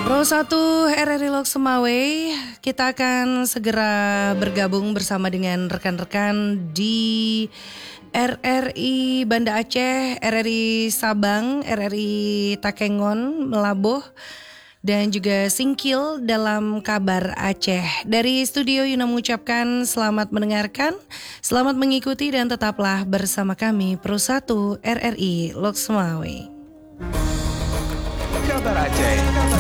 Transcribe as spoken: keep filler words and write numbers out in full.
Pro satu R R I Lok Semawe, kita akan segera bergabung bersama dengan rekan-rekan di R R I Banda Aceh, R R I Sabang, R R I Takengon, Melabuh, dan juga Singkil dalam kabar Aceh. Dari studio Yuna mengucapkan selamat mendengarkan, selamat mengikuti dan tetaplah bersama kami Pro satu R R I Lok Semawe.